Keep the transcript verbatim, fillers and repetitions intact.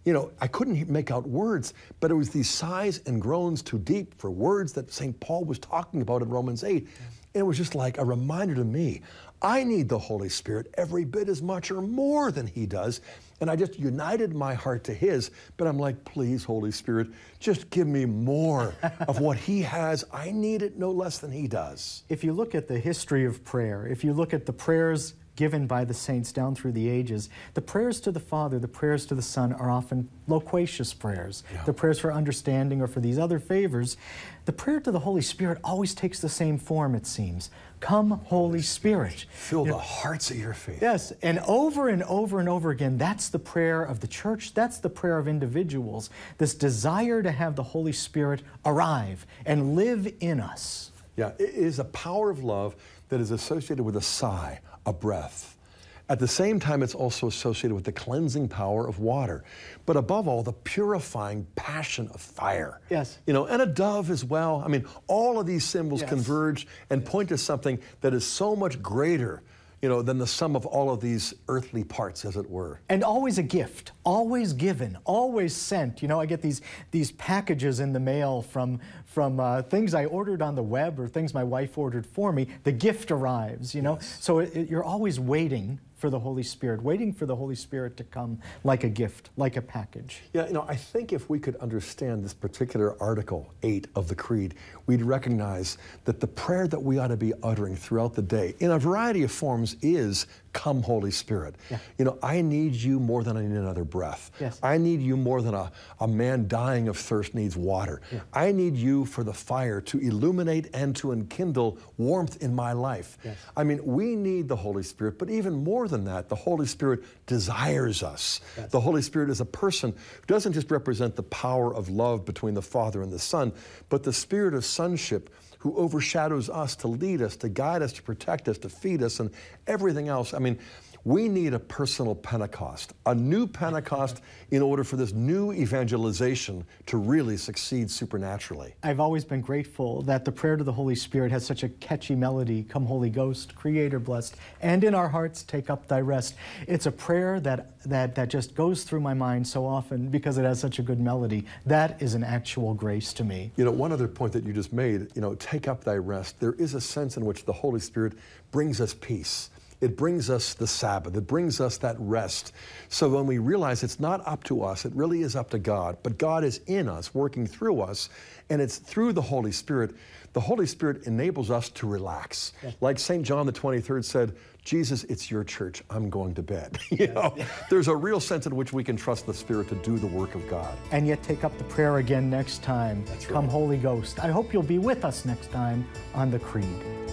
you know, I couldn't make out words, but it was these sighs and groans too deep for words that Saint Paul was talking about in Romans eight. And it was just like a reminder to me, I need the Holy Spirit every bit as much or more than he does. And I just united my heart to his, but I'm like, please, Holy Spirit, just give me more of what he has. I need it no less than he does. If you look at the history of prayer, if you look at the prayers given by the saints down through the ages, the prayers to the Father, the prayers to the Son are often loquacious prayers. Yeah. The prayers for understanding or for these other favors. The prayer to the Holy Spirit always takes the same form, it seems. Come, Holy Spirit. Fill you the know, hearts of your faith. Yes, and over and over and over again, that's the prayer of the church, that's the prayer of individuals, this desire to have the Holy Spirit arrive and live in us. Yeah, it is a power of love that is associated with a sigh, a breath. At the same time, it's also associated with the cleansing power of water. But above all, the purifying passion of fire. Yes. You know, and a dove as well. I mean, all of these symbols yes. converge and point to something that is so much greater, you know, than the sum of all of these earthly parts, as it were. And always a gift, always given, always sent. You know, I get these these packages in the mail from from uh, things I ordered on the web or things my wife ordered for me. The gift arrives, you know. Yes. So it, it, you're always waiting for the Holy Spirit, waiting for the Holy Spirit to come like a gift, like a package. Yeah, you know, I think if we could understand this particular Article eight of the Creed, we'd recognize that the prayer that we ought to be uttering throughout the day, in a variety of forms, is, come, Holy Spirit. Yeah. You know, I need you more than I need another breath. Yes. I need you more than a, a man dying of thirst needs water. Yeah. I need you for the fire to illuminate and to enkindle warmth in my life. Yes. I mean, we need the Holy Spirit, but even more than that, the Holy Spirit desires us. Yes. The Holy Spirit is a person who doesn't just represent the power of love between the Father and the Son, but the spirit of sonship who overshadows us to lead us, to guide us, to protect us, to feed us, and everything else. I mean, we need a personal Pentecost, a new Pentecost in order for this new evangelization to really succeed supernaturally. I've always been grateful that the prayer to the Holy Spirit has such a catchy melody, come Holy Ghost, Creator blessed, and in our hearts take up thy rest. It's a prayer that, that, that just goes through my mind so often because it has such a good melody. That is an actual grace to me. You know, one other point that you just made, you know, take up thy rest. There is a sense in which the Holy Spirit brings us peace. It brings us the Sabbath. It brings us that rest. So when we realize it's not up to us, it really is up to God, but God is in us, working through us, and it's through the Holy Spirit. The Holy Spirit enables us to relax. Yeah. Like Saint John the twenty-third said, Jesus, it's your church. I'm going to bed. You know, yeah. There's a real sense in which we can trust the Spirit to do the work of God. And yet take up the prayer again next time. That's right. Come Holy Ghost. I hope you'll be with us next time on The Creed.